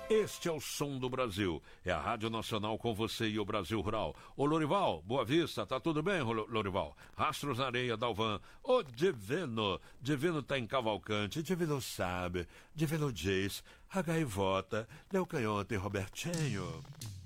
Este é o som do Brasil. É a Rádio Nacional com você e o Brasil Rural. Ô Lorival, Boa Vista, tá tudo bem, Lorival? Rastros na areia, Dalvan. Ô Divino tá em Cavalcante, Divino sabe, Divino diz, a gaivota, Léo Canhota e Robertinho.